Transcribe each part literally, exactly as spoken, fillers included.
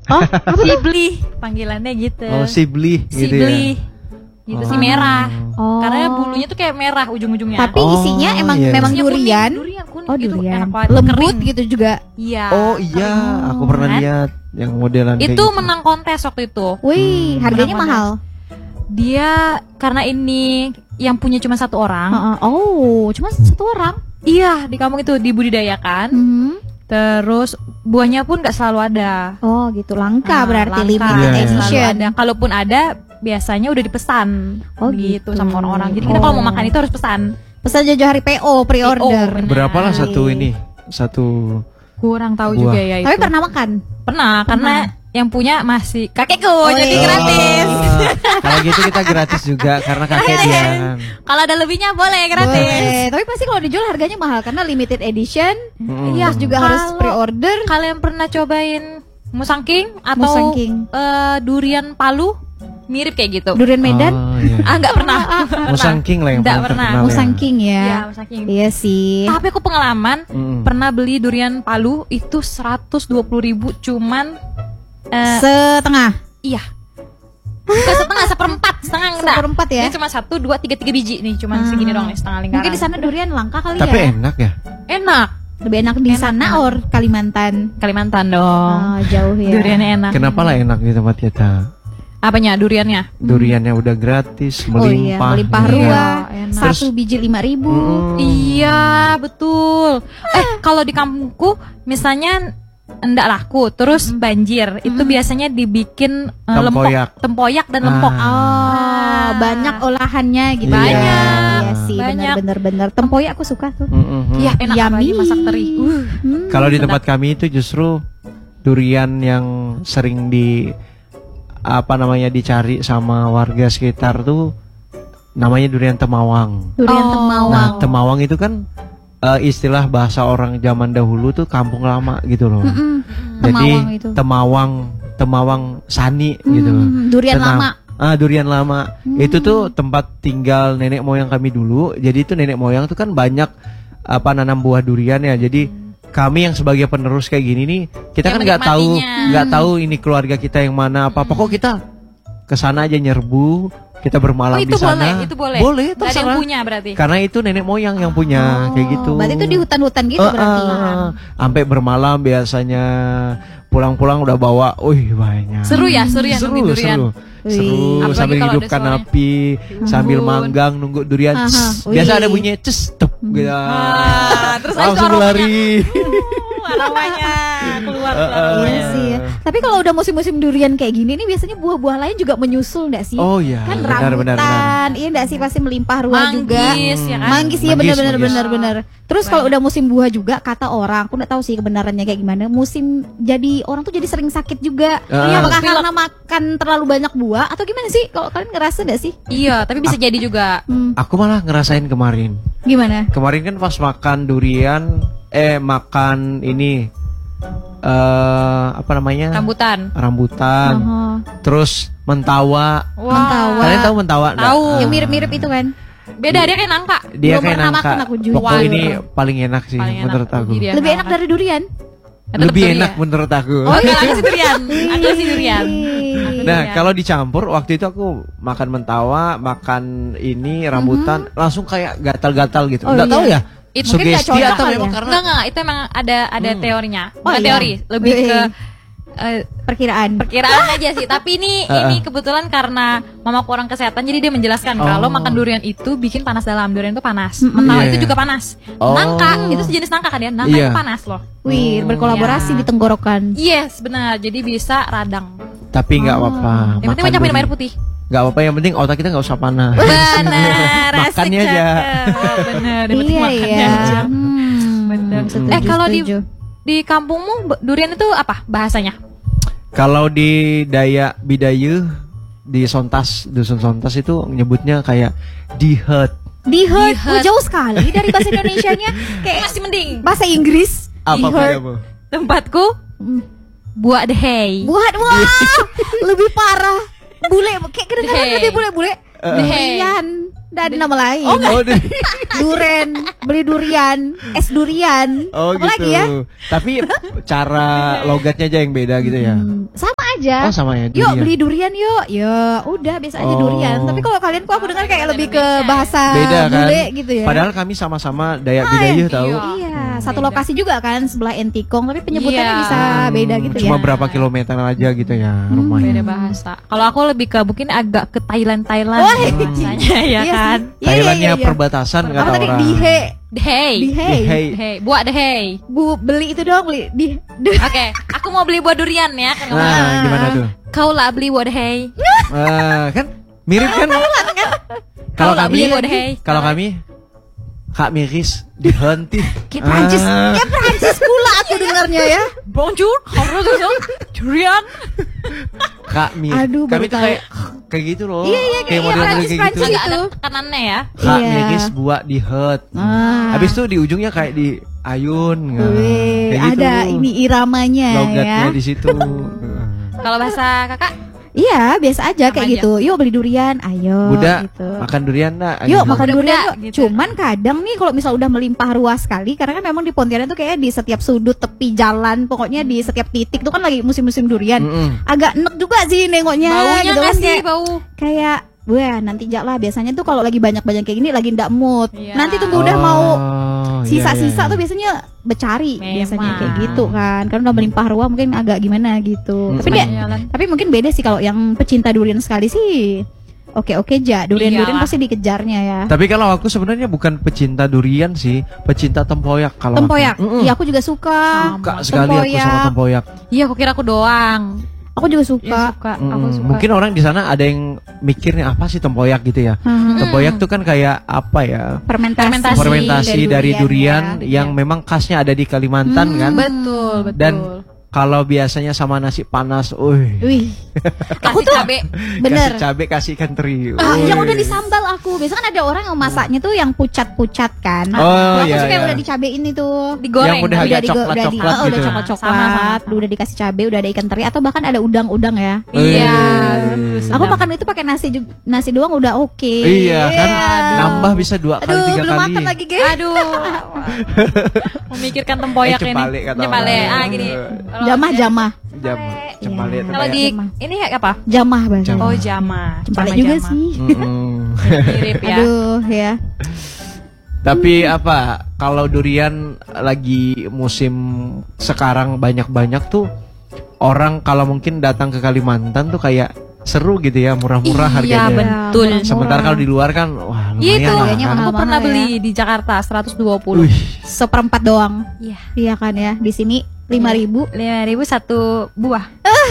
Oh, apa tuh? Sibli panggilannya gitu. Oh, sibli gitu Sibli. ya. Gitu Oh. sih merah. Oh. Karena bulunya tuh kayak merah ujung-ujungnya. Tapi Oh, isinya emang iya. memang Isinya kuning, durian. durian kuning Oh, itu durian. enak banget. Lembut Kering. gitu juga. Iya. Oh iya, kering. aku pernah Kan? lihat yang modelan kayak Itu gitu. menang kontes waktu itu. Wih, harganya Menang mahal. Dia karena ini yang punya cuma satu orang. Heeh. Oh, cuma satu orang. Iya, di kampung itu dibudidayakan. Hmm. Terus buahnya pun nggak selalu ada. Oh, gitu langka Ah, berarti langka. limited Iya, iya. edition. Selalu ada. Kalaupun ada, biasanya udah dipesan. Oh, gitu gitu. sama orang-orang. Jadi kita kalau mau makan itu harus pesan. Pesan jauh hari P O, pre-order. P O, bener. Berapa lah satu Iya. ini? Satu Kurang tahu Buah. juga ya itu. Tapi pernah makan? Pernah, karena yang punya masih kakekku, Oh, jadi iya. gratis. Oh, kalau gitu kita gratis juga karena kakek dia. Kalau ada lebihnya boleh gratis. Boleh. Tapi pasti kalau dijual harganya mahal karena limited edition. Mm. Iya, juga harus Kalau pre-order. Kalian pernah cobain musangking atau Musangking. eh, durian Palu? Mirip kayak gitu. Durian Medan. Oh, iya. Ah, nggak pernah. Nggak pernah. Musangking lah yang Nggak paling pernah. terkenal ya. Musangking ya. Iya, musangking. Iya sih. Tapi aku pengalaman Mm. pernah beli durian Palu itu seratus dua puluh ribu cuman eh, Setengah. iya. Bukan setengah, seperempat, setengah enggak. Seperempat ya. Dia cuma satu, dua, tiga, tiga biji nih, cuman Hmm. segini doang nih, setengah lingkaran. Mungkin di sana durian langka kali Tapi ya. enak ya. Enak. Lebih enak di Enak, sana enak. or Kalimantan. Kalimantan dong. Oh, jauh ya. Duriannya enak. Kenapa lah enak di tempat kita? Apanya duriannya? Duriannya udah gratis, Oh iya, melimpah. melimpah ya. ruah. enak. Satu biji lima ribu. Mm-mm. Iya, betul. Eh, kalau di kampungku misalnya enggak laku, terus banjir, itu biasanya dibikin eh, Tempoyak. lempok, tempoyak dan lempok. Ah. Oh, banyak olahannya gitu. Iya. Banyak. Iya sih, Banyak. benar-benar. Tempoyak aku suka tuh. Mm-mm. Iya, enak apalagi Yummy. masak teri. Uh. Hmm. Kalau di sedap. tempat kami itu justru durian yang sering di apa namanya dicari sama warga sekitar tuh namanya durian temawang. Durian Oh. temawang. Nah, temawang itu kan eh, istilah bahasa orang zaman dahulu tuh kampung lama gitu loh. Mm-mm. Jadi Temawang itu. temawang temawang sani gitu loh. Hmm, durian Tenang. lama. Ah, durian lama. Itu tuh tempat tinggal nenek moyang kami dulu. Jadi itu nenek moyang tuh kan banyak apa nanam buah durian ya. Jadi kami yang sebagai penerus kayak gini nih, kita Yang kan nggak tahu menikmatinya. nggak tahu ini keluarga kita yang mana apa. Pokok kita kesana aja nyerbu, kita bermalam Oh, di itu sana. boleh, itu boleh. Boleh, Nggak ada yang terserah. punya berarti. Karena itu nenek moyang yang punya kayak gitu. Oh, berarti itu di hutan-hutan gitu Eh, berarti. eh, sampai bermalam biasanya pulang-pulang udah bawa, wih banyak. Seru ya, seru ya seru, nunggu durian. seru, Wih. seru Apalagi sambil kalau ada hidupkan suaranya. api, sambil Embun. manggang nunggu durian. Aha, Css. wih. Biasa ada bunyinya ces, tep, gitu. Ah, terus habis itu langsung aromanya. lari. Uh, aromanya keluar tuh Eh, eh. aromanya. Iya sih ya. Tapi kalau udah musim-musim durian kayak gini nih biasanya buah-buah lain juga menyusul enggak sih? Oh iya, Kan benar, benar, rambutan, iya enggak sih pasti melimpah ruah juga. Manggis ya kan. Manggis iya Manggis, benar-benar manggis. benar-benar. Terus kalau udah musim buah juga kata orang, aku enggak tahu sih kebenarannya kayak gimana. Musim jadi orang tuh jadi sering sakit juga. Ah. Iya, apakah Pilek. karena makan terlalu banyak buah atau gimana sih? Kalau kalian ngerasa enggak sih? Iya, tapi bisa jadi juga. Hmm, Aku malah ngerasain kemarin. gimana? Kemarin kan pas makan durian, eh makan ini eh apa namanya? Rambutan. Rambutan. Oh, Terus mentawa. Wah. Mentawa. Kalian tahu mentawa? nggak? Tahu. Ah. yang mirip-mirip itu kan? Beda, dia kayak nangka. Dia Belum kayak pernah nangka. makan aku jujur. Pokok ini Waduh. paling enak sih Paling enak. menurut aku. Jadi dia Lebih nggak enak makan. dari durian. Tetep Lebih durian. enak menurut aku. Oh, enggak, aku sih durian. Aku sih durian. Aku Nah, durian. kalau dicampur waktu itu aku makan mentawa, makan ini rambutan, langsung kayak gatal-gatal gitu. Oh, Enggak iya. tahu ya. Itu mungkin nggak Sugesti cocok atau kali memang ya? karena Enggak, enggak, itu emang ada ada Hmm. teorinya. Oh, Bukan iya. teori, lebih Wih. ke eh, Perkiraan. perkiraan aja sih. Tapi ini Uh-uh. ini kebetulan karena mamaku orang kesehatan, jadi dia menjelaskan Oh. kalau makan durian itu bikin panas dalam. Durian itu panas. Mentawa Iya. itu juga panas. Oh. Nangka itu sejenis nangka kan ya. Nangka Iya. itu panas loh. Wih, berkolaborasi Iya. di tenggorokan. Yes, benar. Jadi bisa radang. tapi nggak apa-apa. Yang penting banyak minum air putih. Nggak apa-apa, yang penting otak kita nggak usah panas. Benar. Makannya aja. Benar. Yang penting Iya makannya ya. aja. Hmm, Bener. setuju, Eh kalau di setuju. di kampungmu b- durian itu apa bahasanya? Kalau di Dayak Bidayuh di Sontas, dusun Sontas itu nyebutnya kayak dihet. Di hurt, Di hurt. Oh, jauh sekali dari bahasa Indonesianya kayak Masih mending. bahasa Inggris. Apa Di hurt. kamu? Tempatku buat dehey. Buat wah, lebih parah. Bule, kayak kedengaran Dehey. lebih bule-bule. Durian, nggak ada nama lain. Oh, di- Duren, beli durian, es durian. oh Apa gitu. lagi ya? Tapi cara logatnya aja yang beda gitu ya. Hmm, sama aja. Oh sama ya. Yuk durian. beli durian yuk. Ya udah biasa aja Oh. durian. Tapi kalau kalian kok aku dengar kayak lebih ke Beda. bahasa Beda kan. bule gitu ya. Padahal kami sama-sama Dayak Ah, Bidayuh iya. tahu. Iya, Hmm, satu beda. lokasi juga kan sebelah Entikong, tapi penyebutannya Iya. bisa beda gitu Cuma ya. berapa kilometer aja gitu ya Hmm, rumahnya. Beda bahasa. Kalau aku lebih ke mungkin agak ke Thailand Thailand Wah. bahasanya ya Iya kan. sih. Iya, Thailandnya iya, iya. perbatasan Apa kata tadi orang. dihe? Hey. Dihe. Dihei. Hey, buat deh hey. Bu beli itu dong, beli di. di- Oke, aku mau beli buah durian ya kan. Nah, gimana tuh? Kau lah beli buah deh hey. Ah, kan mirip kan? Kalau Kau lah kami, beli buah deh hey. kalau kami Kak Miris dihenti. Kayak Prancis, Ah. kayak Prancis pula aku dengarnya ya. Bonjour, harus dong. Durian. Kak Miris. Aduh, Kami baru tuh tahu. kayak kayak gitu loh. Iya, iya, kayak model-model Prancis, kayak Prancis gitu. Agak ada Itu. tekanannya ya. Kak Iya. Miris buat di hut. Ah. Habis itu di ujungnya kayak di ayun. Nah, Wih, kayak gitu. ada ini iramanya logatnya ya. di situ. Kalau bahasa kakak, Iya, biasa aja Sama kayak aja. gitu. Yuk beli durian, ayo Bunda, gitu. makan durian nak. Yuk Gitu. makan Budak-budak durian yuk. gitu. Cuman kadang nih kalau misal udah melimpah ruah sekali, karena kan memang di Pontianak tuh kayak di setiap sudut tepi jalan, pokoknya di setiap titik tuh kan lagi musim-musim durian. Mm-mm. Agak enek juga sih nengoknya baunya gitu nggak kan sih kayak, bau? kayak wah nanti jak lah biasanya tuh kalau lagi banyak-banyak kayak gini lagi ndak mood. Iya. Nanti tunggu udah mau Oh, iya, sisa-sisa iya, tuh iya. biasanya becari biasanya Memang. kayak gitu kan. Karena udah melimpah ruah mungkin agak gimana gitu. Mm-mm. Tapi dia Jalan. tapi mungkin beda sih kalau yang pecinta durian sekali sih. Oke-oke aja, durian-durian Iyalah. pasti dikejarnya ya. Tapi kalau aku sebenarnya bukan pecinta durian sih, pecinta tempoyak kalau aku. Tempoyak. Mm-mm. Iya, aku juga suka. Suka sekali aku sama tempoyak. Iya, aku kira aku doang. Aku juga suka. Iya, suka. Aku Mm-mm. suka. Mungkin orang di sana ada yang mikirnya apa sih tempoyak gitu ya. Hmm. Tempoyak tuh kan kayak apa ya? Fermentasi, Fermentasi Fermentasi dari durian, ya. yang memang khasnya ada di Kalimantan Hmm. kan. Betul, betul. Dan kalau biasanya sama nasi panas, wih. Wih, aku tuh cabe. bener. Kasih cabe, kasih ikan teri. Ah, Wih. yang udah disambal aku. Biasanya kan ada orang yang masaknya tuh yang pucat-pucat kan. Oh, Kalau aku iya, suka yang iya. udah dicabein itu. digoreng. Yang udah agak digo- coklat-coklat di- oh, udah gitu. coklat-coklat, Sama, sama, sama. udah dikasih cabe, udah ada ikan teri atau bahkan ada udang-udang ya. Iya. Wih. sedap. Aku makan itu pakai nasi juga, nasi doang udah oke. Iya kan, Iya. nambah bisa dua kali, Aduh, tiga belum kali. makan lagi, guys. Aduh. Memikirkan tempoyak Eh, ini. cepale kata Cepale. orang. Ah, gini. Kalau- Jamah-jamah. Jam, cempale Iya. itu Kalau kayak- di Jamah. ini kayak apa? Jamah bahasa. Jamah. Oh, jamah. Cempale Jamah, juga jamah. sih. Mm-mm. Mirip ya. Aduh, ya. Tapi apa? Kalau durian lagi musim sekarang banyak-banyak tuh orang kalau mungkin datang ke Kalimantan tuh kayak seru gitu ya, murah-murah Iya, harganya. betul. murah-murah. Sementara kalau di luar kan wah Iya itu. lumayan lah Harganya kan. Aku mahal-mahal pernah ya. beli di Jakarta seratus dua puluh. Wih, Seperempat doang. Iya. Iya kan ya. Di sini lima ribu. lima ribu satu buah.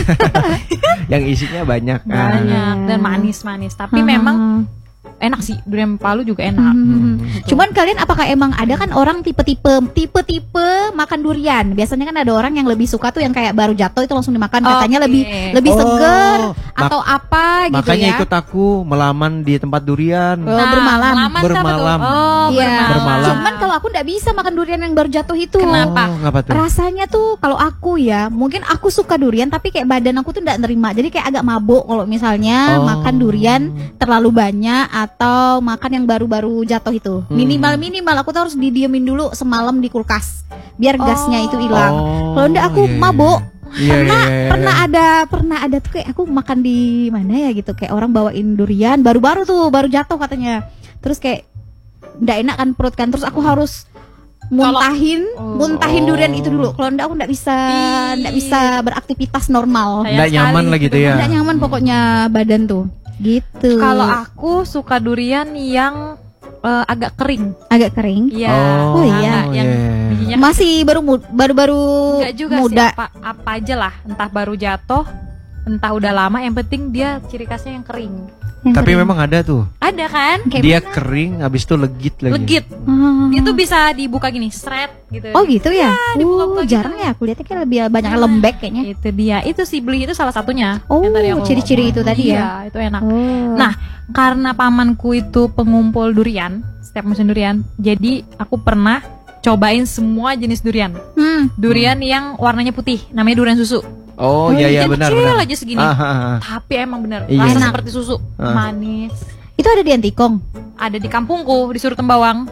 yang isinya banyak kan. Banyak dan manis-manis. Tapi memang enak sih, durian Palu juga enak. Hmm. Gitu. Cuman kalian apakah emang ada kan orang tipe-tipe tipe-tipe makan durian? Biasanya kan ada orang yang lebih suka tuh yang kayak baru jatuh itu langsung dimakan, katanya Oke. lebih lebih Oh, seger mak- atau apa gitu Makanya ya. ikut aku melaman di tempat durian. Oh, bermalam. melaman tuh apa tuh? Bermalam. Oh, Iya. bermalam. Bermalam. Cuman kalau aku nggak bisa makan durian yang baru jatuh itu. Kenapa? Oh, ngapa tuh? Rasanya tuh kalau aku ya, mungkin aku suka durian tapi kayak badan aku tuh nggak nerima. Jadi kayak agak mabuk kalau misalnya Oh. makan durian terlalu banyak atau makan yang baru-baru jatuh itu. Hmm. Minimal minimal aku tuh harus didiemin dulu semalam di kulkas biar gasnya itu hilang. Oh, Kalau enggak aku iya, iya. mabuk. Iya, pernah iya, iya, pernah iya. ada pernah ada tuh kayak aku makan di mana ya gitu kayak orang bawain durian baru-baru tuh baru jatuh katanya. Terus kayak nggak enak kan perut kan terus aku harus muntahin Oh. muntahin durian itu dulu. Kalau enggak aku enggak bisa Ih. enggak bisa beraktivitas normal. Sayang Nggak nyaman sekali lah gitu ya. Enggak nyaman pokoknya badan tuh. Gitu. Kalau aku suka durian yang eh, agak kering. agak kering. Iya. Oh, Oh, iya. Yang iya. bijinya Masih baru mu- baru-baru enggak juga muda. sih apa, apa aja lah, entah baru jatuh, entah udah lama, yang penting dia ciri khasnya yang kering. Yang Tapi kering. memang ada tuh. Ada kan? Kayak Dia kering habis itu legit lagi. Legit. Ah. Itu bisa dibuka gini, shred gitu. Oh gitu ya? dibuka-buka Oh, gitu. jarang ya. Aku lihatnya kayak lebih banyak lembek kayaknya. Itu dia. Itu si beli itu salah satunya. Oh, yang tadi aku ciri-ciri ngomong. itu tadi ya? Iya, itu enak. Oh. Nah, karena pamanku itu pengumpul durian, setiap musim durian, jadi aku pernah cobain semua jenis durian. Hmm. Durian yang warnanya putih, namanya durian susu. Oh iya iya Yang benar kecil benar. aja segini. Ah, ah, ah. Tapi emang bener, Iya. rasa Enak. seperti susu, Ah. manis. Itu ada di Antikong. Ada di kampungku, di Surtembawang.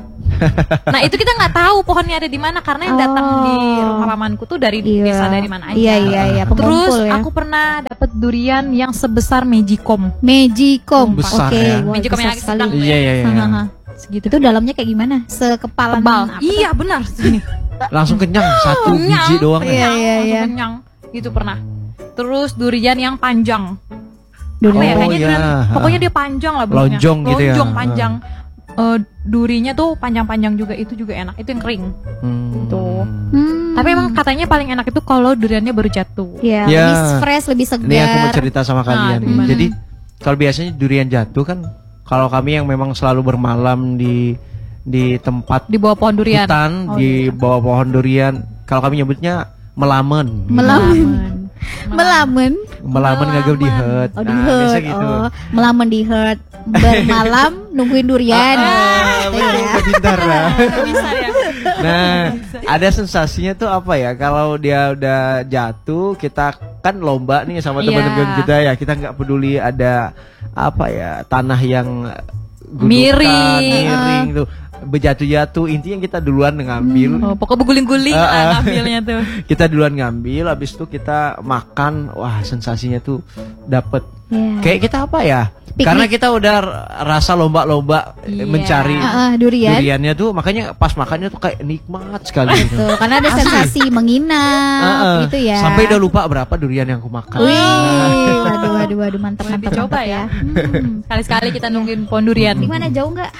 Nah itu kita nggak tahu pohonnya ada di mana karena yang datang Oh. di rumah pamanku tuh dari Iya. desa dari mana aja. Iya iya iya. Terus Pengumpul ya. aku pernah dapet durian yang sebesar Magicom. Magicom. Besar Oke, ya. wah, Magicom besar yang agak sekali. sedang. Iya iya iya. Hahaha. Segitu. Itu dalamnya kayak gimana? Sekepalan Tebal. apa? Iya benar segini. Langsung kenyang satu biji doang. Iya, ya. iya, langsung iya. kenyang. Itu pernah. Terus durian yang panjang. Durian. Apa ya? Oh, Kayaknya iya. durian- pokoknya dia panjang lah bentuknya. Lonjong gitu ya. Lonjong panjang. Eh, durinya tuh panjang-panjang juga, itu juga enak. Itu yang kering. Hmm. Tuh. Hmm. Tapi emang katanya paling enak itu kalau duriannya baru jatuh. ya, Ya. lebih fresh, lebih segar. Ini aku mau cerita sama kalian. Nah, gimana? Jadi kalau biasanya durian jatuh kan, kalau kami yang memang selalu bermalam di di tempat Di bawah pohon durian. hutan, Oh, di iya. bawah pohon durian, kalau kami nyebutnya melamen. Melamun. Melamun. Melamen gagap di hut. Oh, di Nah, hut. biasa gitu. Oh, melamun di hut. Bermalam nungguin durian. Ah, Gitu betul, ya. pintar lah. Bisa ya. Nah, ada sensasinya tuh apa ya? Kalau dia udah jatuh, kita kan lomba nih sama Iya. teman-teman kita ya. Kita nggak peduli ada apa ya, tanah yang gundukan, Miring. miring tuh, berjatuh-jatuh. Intinya kita duluan ngambil. Oh, pokoknya berguling-guling Ah, lah ah. ngambilnya tuh. Kita duluan ngambil, habis itu kita makan. Wah, sensasinya tuh dapet. Iya. Kayak kita apa ya? Piknik. Karena kita udah r- rasa lomba-lomba eh, Iya. mencari Ah, ah, durian. duriannya tuh, makanya pas makannya tuh kayak nikmat sekali gitu. Tuh, karena ada sensasi menginap Ah, ah. gitu ya. Sampai udah lupa berapa durian yang aku makan. Wih, waduh, waduh, waduh, mantap, Boleh mantap, dicoba mantap ya. Hmm. Sekali-sekali kita nungguin pohon durian. Gimana, jauh nggak?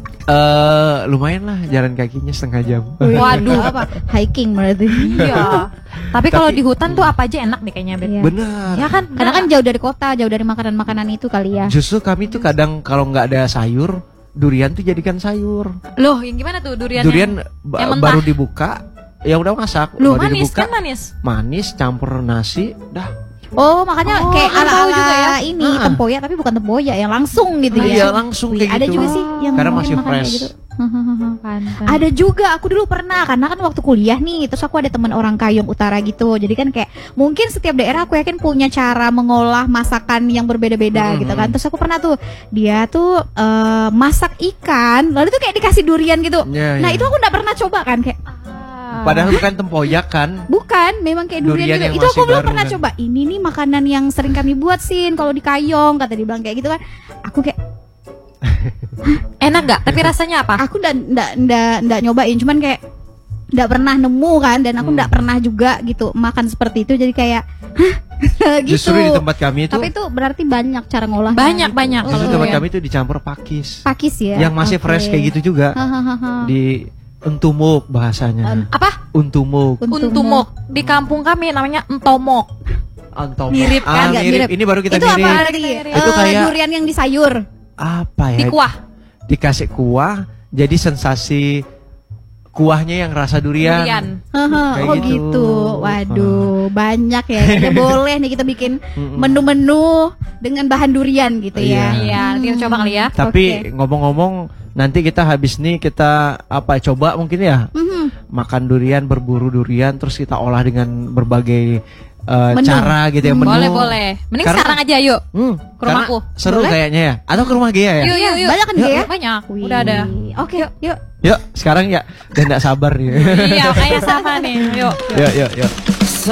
Eh, lumayan lah jalan kakinya setengah jam. Waduh. apa? Hiking berarti. Iya. Tapi kalau Tapi- di hutan tuh apa aja enak deh kayaknya, Bet. Iya. Bener. Ya kan? Karena kan jauh dari kota, jauh dari makanan-makanan itu kali ya. Justru kami tuh kadang kalau nggak ada sayur, durian tuh jadikan sayur. Loh, yang gimana tuh durian? Durian yang- ba- yang mentah? baru dibuka, ya udah masak. Loh, baru manis dibuka, kan manis. manis campur nasi, dah. Oh, makanya Oh, kayak aku ala tahu ala juga ya. ini Ah. tempoyak tapi bukan tempoyak yang langsung gitu Iya, ya. langsung Wih, kayak ada gitu. juga sih yang Karena yang masih makan kayak fresh. gitu. Pantes. Ada juga, aku dulu pernah karena kan waktu kuliah nih, terus aku ada teman orang Kayong Utara gitu. Jadi kan kayak mungkin setiap daerah aku yakin punya cara mengolah masakan yang berbeda-beda Hmm. gitu kan. Terus aku pernah tuh dia tuh eh, masak ikan, lalu tuh kayak dikasih durian gitu. Iya, Nah, iya. itu aku nggak pernah coba kan kayak Ah. Padahal bukan tempoyak kan. bukan, memang kayak durian, Durian gitu. yang Itu aku masih belum baru pernah kan. coba. Ini nih makanan yang sering kami buat sih kalau di Kayong, kata dia bilang kayak gitu kan. Aku kayak Enak gak? Tapi rasanya apa? aku ndak ndak ndak ndak nyobain, cuman kayak ndak pernah nemu kan, dan aku Hmm. ndak pernah juga gitu makan seperti itu, jadi kayak hah gitu. Justru di tempat kami itu, Tapi itu berarti banyak cara ngolah. Banyak, banyak. justru Oh, di tempat ya. kami itu dicampur pakis. pakis ya. Yang masih Oke. fresh kayak gitu juga. Hahaha. Di entumuk bahasanya. Apa? Untumuk. Untumuk. Di kampung kami namanya entomok. Antomok. Mirip kan? Ah, Agak mirip. mirip. Ini baru kita Itu apa mirip. berarti? Itu Eh, kayak- durian yang di sayur. Apa ya? Di kuah. Dikasih kuah, jadi sensasi kuahnya yang rasa durian. Durian. Haha, Kayak oh gitu. gitu. Waduh, banyak ya. Kayaknya boleh nih kita bikin menu-menu dengan bahan durian gitu ya. Iya, nanti kita coba kali ya. Tapi Oke. ngomong-ngomong, nanti kita habis nih kita apa coba mungkin ya Mhm. makan durian, berburu durian, terus kita olah dengan berbagai eh, Menu. cara gitu ya. menu. Boleh, boleh. Mending Karena- sekarang aja yuk. Hmm, Ke rumahku. karena seru Boleh? kayaknya ya. Atau ke rumah Gia ya? Yuk, yuk, yuk. Banyak kan Yuk, dia ya? Banyak. Wih. Udah ada. Oke, yuk. Yuk, sekarang ya. Dan gak sabar nih. Iya, kayak sama nih. Yuk. Yuk, yuk, yuk.